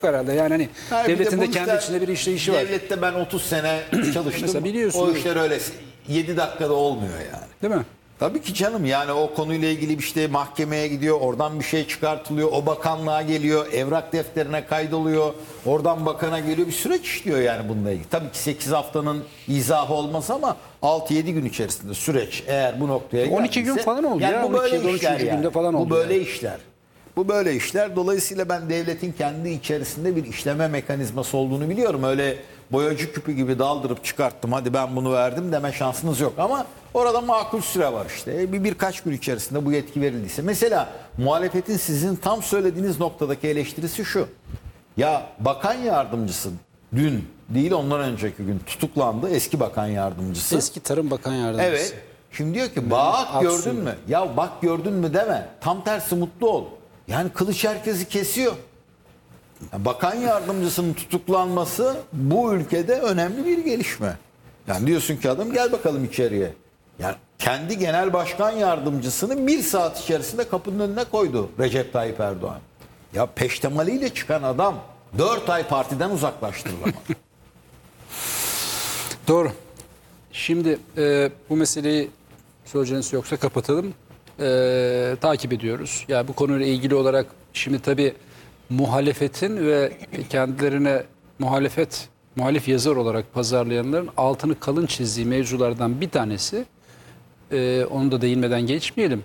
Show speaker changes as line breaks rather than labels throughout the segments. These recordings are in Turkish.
herhalde. Yani hani
Ha,
devletin
bir
de
bu
kendi
işler-
içinde bir işleyişi var.
Devlette ben 30 sene çalıştım.
Mesela biliyorsun.
O işler öyle 7 dakikada olmuyor yani.
Değil mi?
Tabii ki canım, yani o konuyla ilgili işte mahkemeye gidiyor, oradan bir şey çıkartılıyor, o bakanlığa geliyor, evrak defterine kaydoluyor, oradan bakana geliyor, bir süreç işliyor yani bununla ilgili. Tabii ki 8 haftanın izahı olmaz ama 6-7 gün içerisinde süreç eğer bu noktaya
12 gün
geldiyse-
falan oldu
yani
ya,
bu böyle
12
işler
13.
yani.
günde falan
Bu
oldu
böyle
yani.
işler. Bu böyle işler. Dolayısıyla ben devletin kendi içerisinde bir işleme mekanizması olduğunu biliyorum. Öyle boyacı küpü gibi daldırıp çıkarttım, hadi ben bunu verdim deme şansınız yok. Ama orada makul süre var işte. Birkaç gün içerisinde bu yetki verildiyse. Mesela muhalefetin sizin tam söylediğiniz noktadaki eleştirisi şu. Ya bakan yardımcısı dün değil ondan önceki gün tutuklandı, eski bakan yardımcısı.
Eski Tarım Bakan Yardımcısı.
Evet. Şimdi diyor ki bak
Aksu.
gördün mü? Ya bak gördün mü deme. Tam tersi mutlu ol. Yani kılıç herkesi kesiyor. Yani bakan yardımcısının tutuklanması bu ülkede önemli bir gelişme. Yani diyorsun ki adam gel bakalım içeriye. Yani kendi genel başkan yardımcısını 1 saat içerisinde kapının önüne koydu Recep Tayyip Erdoğan. Ya peştemaliyle çıkan adam 4 ay partiden uzaklaştırılamaz.
Doğru. Şimdi bu meseleyi söyleyeceğiniz yoksa kapatalım. Takip ediyoruz. Yani bu konuyla ilgili olarak şimdi tabii muhalefetin ve kendilerine muhalif yazar olarak pazarlayanların altını kalın çizdiği mevzulardan bir tanesi, onu da değinmeden geçmeyelim.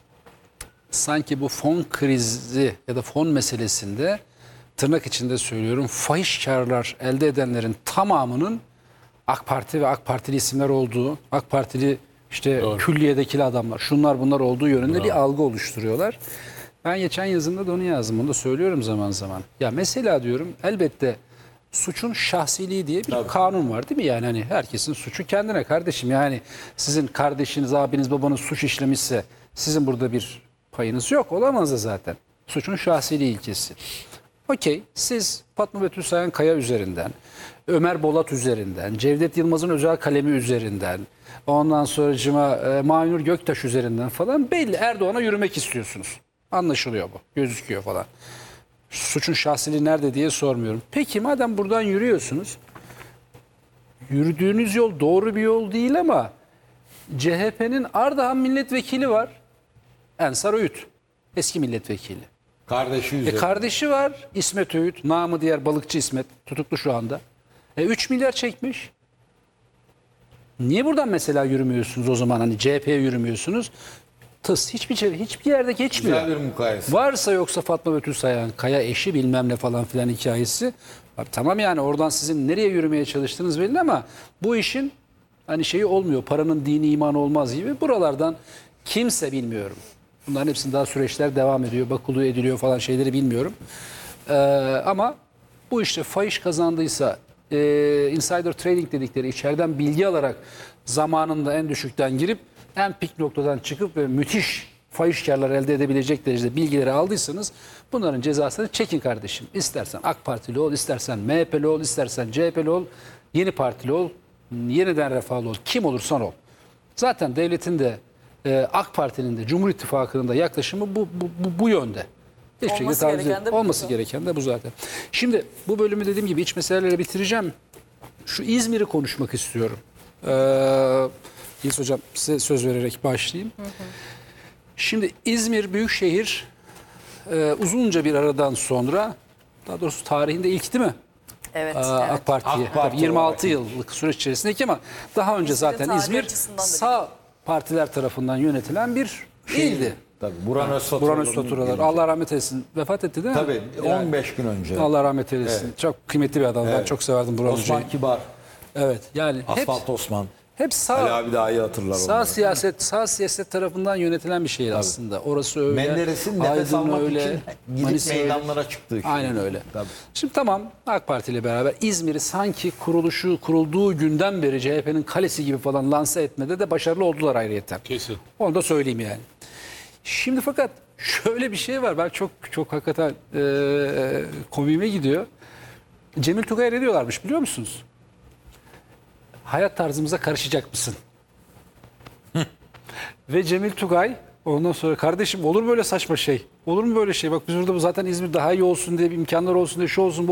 Sanki bu fon krizi ya da fon meselesinde tırnak içinde söylüyorum fahiş karlar elde edenlerin tamamının AK Parti ve AK Partili isimler olduğu, AK Partili işte külliyedeki adamlar, şunlar bunlar olduğu yönünde bir algı oluşturuyorlar. Ben geçen yazımda da onu yazdım, onu da söylüyorum zaman zaman. Ya mesela diyorum elbette suçun şahsiliği diye bir kanun var değil mi? Yani hani herkesin suçu kendine kardeşim. Yani sizin kardeşiniz, abiniz, babanız suç işlemişse sizin burada bir payınız yok. Olamaz da zaten. Suçun şahsiliği ilkesi. Okey, siz Fatma Betül Sayan Kaya üzerinden, Ömer Bolat üzerinden, Cevdet Yılmaz'ın özel kalemi üzerinden, ondan sonracıma Maynur Göktaş üzerinden falan belli Erdoğan'a yürümek istiyorsunuz. Anlaşılıyor bu, gözüküyor falan. Suçun şahsiliği nerede diye sormuyorum. Peki madem buradan yürüyorsunuz, yürüdüğünüz yol doğru bir yol değil ama CHP'nin Ardahan milletvekili var. Ensar Öğüt, eski milletvekili.
Kardeşi üzerine.
Kardeşi var İsmet Öğüt, namı diğer balıkçı İsmet, tutuklu şu anda. 3 milyar çekmiş. Niye buradan mesela yürümüyorsunuz o zaman, hani CHP'ye yürümüyorsunuz? Hiçbir yerde geçmiyor.
Güzel bir mukayese.
Varsa yoksa Fatma Betül Sayan, Kaya eşi bilmem ne falan filan hikayesi. Abi tamam, yani oradan sizin nereye yürümeye çalıştığınız belli ama bu işin hani şeyi olmuyor. Paranın dini imanı olmaz gibi. Buralardan kimse bilmiyorum. Bunların hepsinin daha süreçler devam ediyor. Bakılıyor ediliyor falan, şeyleri bilmiyorum. Ama bu işte fahiş kazandıysa insider trading dedikleri içeriden bilgi alarak zamanında en düşükten girip en pik noktadan çıkıp ve müthiş fahiş karlar elde edebilecek derecede bilgileri aldıysanız bunların cezasını çekin kardeşim. İstersen AK Partili ol, istersen MHP'li ol, istersen CHP'li ol, yeni partili ol, yeniden refahlı ol, kim olursan ol. Zaten devletin de AK Parti'nin de Cumhur İttifakı'nın da yaklaşımı bu yönde. Olması gereken de bu zaten. Şimdi bu bölümü dediğim gibi iç meseleleri bitireceğim. Şu İzmir'i konuşmak istiyorum. İlse Hocam size söz vererek başlayayım. Şimdi İzmir Büyükşehir uzunca bir aradan sonra, daha doğrusu tarihinde ilk değil mi?
Evet.
AK Parti'ye.
AK Parti
26 yıllık süreç içerisindeki ama daha önce zaten İzmir sağ partiler tarafından yönetilen bir ildi.
Tabii Burhan
Özfaturalar. Allah rahmet eylesin. Vefat etti değil mi?
Tabii 15 gün önce.
Allah rahmet eylesin. Evet. Çok kıymetli bir adam. Ben çok severdim Burhan Hoca'yı.
Osman Kibar.
Evet. Yani
Asfalt Osman.
hep
Ali abi daha iyi hatırlar onları.
sağ siyaset tarafından yönetilen bir şehir aslında. Orası öyle.
Menderes'in nefes
Aydın
almak
öyle,
için gidip
Manisa
meydanlara
öyle.
çıktığı için.
Aynen öyle.
Tabii.
Şimdi tamam, AK Parti ile beraber İzmir'i sanki kurulduğu günden beri CHP'nin kalesi gibi falan lanse etmede de başarılı oldular ayrıyeten.
Kesin.
Onu da söyleyeyim yani. Şimdi fakat şöyle bir şey var. Ben çok hakikaten komiğime gidiyor. Cemil Tugay'a ne diyorlarmış biliyor musunuz? Hayat tarzımıza karışacak mısın? Ve Cemil Tugay ondan sonra kardeşim olur mu böyle saçma şey? Olur mu böyle şey? Bak biz burada zaten İzmir daha iyi olsun diye, imkanlar olsun diye, şu olsun bu